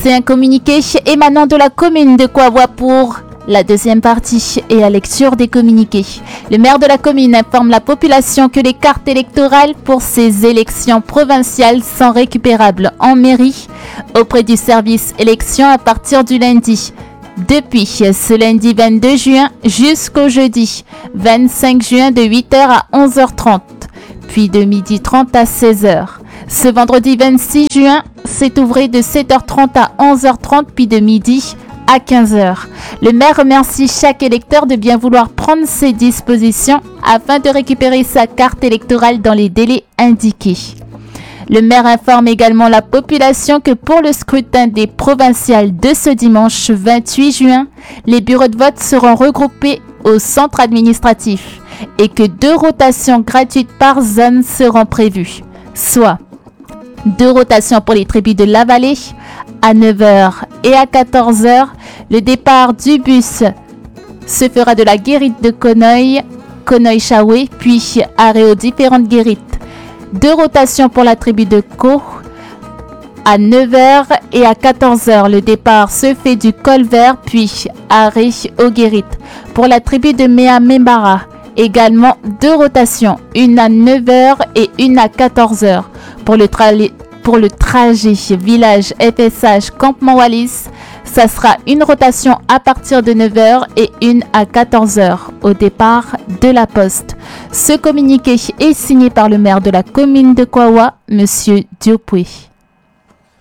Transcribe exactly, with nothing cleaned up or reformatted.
C'est un communiqué émanant de la commune de Kouawa pour la deuxième partie et la lecture des communiqués. Le maire de la commune informe la population que les cartes électorales pour ces élections provinciales sont récupérables en mairie auprès du service élection à partir du lundi. Depuis ce lundi vingt-deux juin jusqu'au jeudi vingt-cinq juin de huit heures à onze heures trente, puis de midi trente à seize heures. Ce vendredi vingt-six juin, c'est ouvré de sept heures trente à onze heures trente, puis de midi à quinze heures. Le maire remercie chaque électeur de bien vouloir prendre ses dispositions afin de récupérer sa carte électorale dans les délais indiqués. Le maire informe également la population que pour le scrutin des provinciales de ce dimanche vingt-huit juin, les bureaux de vote seront regroupés au centre administratif et que deux rotations gratuites par zone seront prévues, soit deux rotations pour les tribus de la vallée à neuf heures et à quatorze heures. Le départ du bus se fera de la guérite de Conoy, Conoy-Chaoué, puis arrêt aux différentes guérites. Deux rotations pour la tribu de Ko à neuf heures et à quatorze heures. Le départ se fait du col vert, puis arrêt aux guérites. Pour la tribu de Méa-Membara, également deux rotations, une à neuf heures et une à quatorze heures. Pour le, tra- pour le trajet village F S H Campement Wallis, ça sera une rotation à partir de neuf heures et une à quatorze heures au départ de la poste. Ce communiqué est signé par le maire de la commune de Kouawa, M. Diopoué.